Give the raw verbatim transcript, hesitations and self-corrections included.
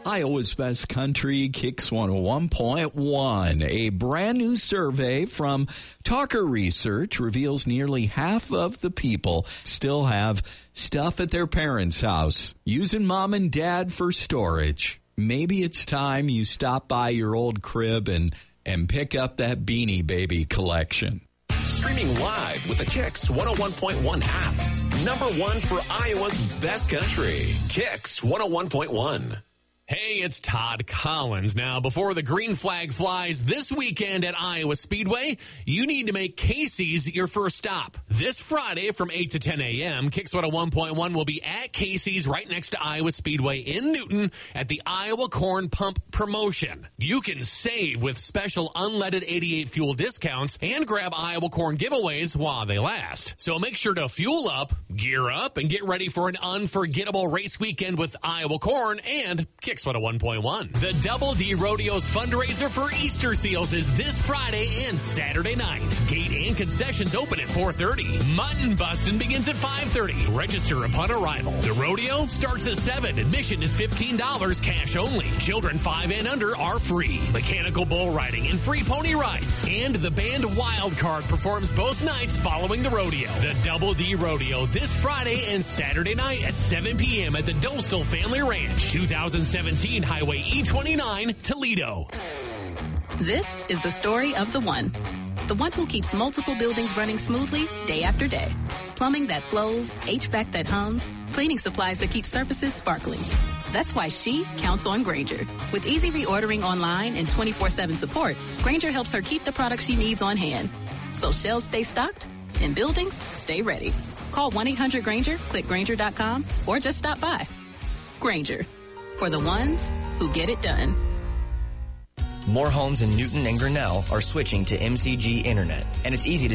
Iowa's Best Country, Kicks one oh one point one. A brand new survey from Talker Research reveals nearly half of the people still have stuff at their parents' house, using mom and dad for storage. Maybe it's time you stop by your old crib and, and pick up that Beanie Baby collection. Streaming live with the Kicks one oh one point one app. Number one for Iowa's Best Country. Kicks one oh one point one. Hey, it's Todd Collins. Now, before the green flag flies this weekend at Iowa Speedway, you need to make Casey's your first stop. This Friday from eight to ten a.m., Kicks one oh one point one will be at Casey's right next to Iowa Speedway in Newton at the Iowa Corn Pump Promotion. You can save with special unleaded eighty-eight fuel discounts and grab Iowa Corn giveaways while they last. So make sure to fuel up, gear up, and get ready for an unforgettable race weekend with Iowa Corn and Kicks one oh one point one. The Double D Rodeo's fundraiser for Easter seals is this Friday and Saturday night. Gate and concessions open at four thirty. Mutton busting begins at five thirty. Register upon arrival. The rodeo starts at seven. Admission is fifteen dollars, cash only. Children five and under are free. Mechanical bull riding and free pony rides. And the band Wildcard performs both nights following the rodeo. The Double D Rodeo this Friday and Saturday night at seven p.m. at the Dostal Family Ranch, two thousand seventeen Highway E twenty-nine, Toledo. This is the story of the one. The one who keeps multiple buildings running smoothly day after day. Plumbing that flows, H V A C that hums, cleaning supplies that keep surfaces sparkling. That's why she counts on Grainger. With easy reordering online and twenty-four seven support, Grainger helps her keep the products she needs on hand. So shelves stay stocked and buildings stay ready. Call one eight hundred Grainger, click Grainger dot com, or just stop by. Grainger, for the ones who get it done. More homes in Newton and Grinnell are switching to M C G Internet, and it's easy to